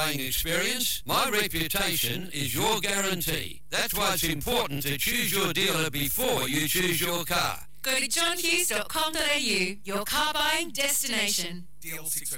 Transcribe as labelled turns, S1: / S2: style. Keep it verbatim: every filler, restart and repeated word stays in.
S1: buying experience. My reputation is your guarantee. That's why it's important to choose your dealer before you choose your car.
S2: Go to john hughes dot com dot a u, your car buying destination.
S3: D L six